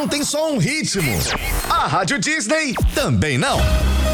não tem só um ritmo. A Rádio Disney também não.